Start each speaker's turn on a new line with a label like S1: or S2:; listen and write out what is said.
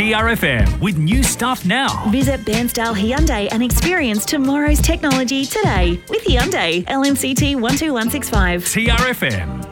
S1: TRFM with new stuff now.
S2: Visit Bairnsdale Hyundai and experience tomorrow's technology today with Hyundai, LMCT 12165.
S1: TRFM.